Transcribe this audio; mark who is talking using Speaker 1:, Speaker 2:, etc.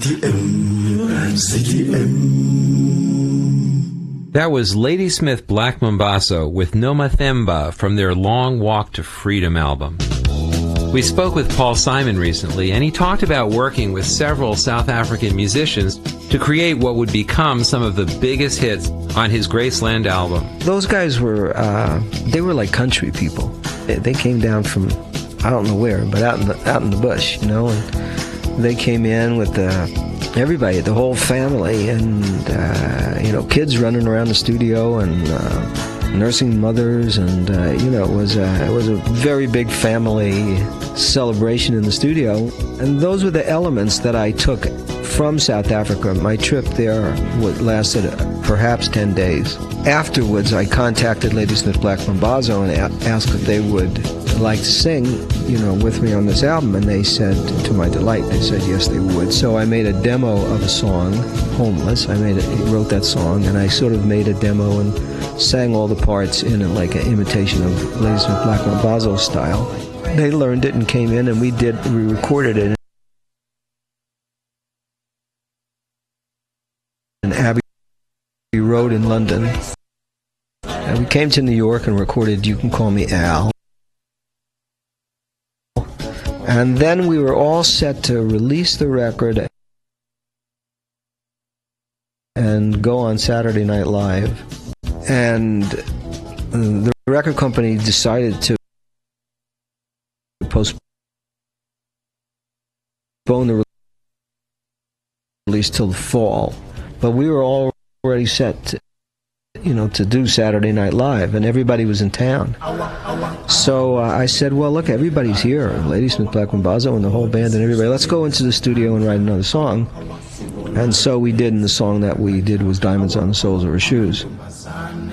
Speaker 1: ZDM, ZDM.
Speaker 2: That was Ladysmith Black Mambazo with Noma Themba from their Long Walk to Freedom album. We spoke with Paul Simon recently, and he talked about working with several South African musicians to create what would become some of the biggest hits on his Graceland album.
Speaker 3: Those guys were, they were like country people. They came down from, I don't know where, but out in the bush, you know, and they came in with everybody, the whole family, and, you know, kids running around the studio, and nursing mothers, and you know, it was a very big family celebration in the studio. And those were the elements that I took from South Africa. My trip there lasted perhaps 10 days. Afterwards, I contacted Ladysmith Black Mambazo and asked if they would like to sing, you know, with me on this album, and they said, to my delight, they said yes, they would. So I made a demo of a song, Homeless. Wrote that song, and I sort of made a demo and sang all the parts in it like an imitation of Ladysmith Black Mambazo style. They learned it and came in, and we recorded it in Abbey Road in London. And we came to New York and recorded You Can Call Me Al. And then we were all set to release the record and go on Saturday Night Live. And the record company decided to postpone the release till the fall. But we were already set to, you know, to do Saturday Night Live, and everybody was in town. So I said, well, look, everybody's here, Ladysmith Black Mambazo and the whole band and everybody. Let's go into the studio and write another song. And so we did, and the song that we did was Diamonds on the Soles of Her Shoes.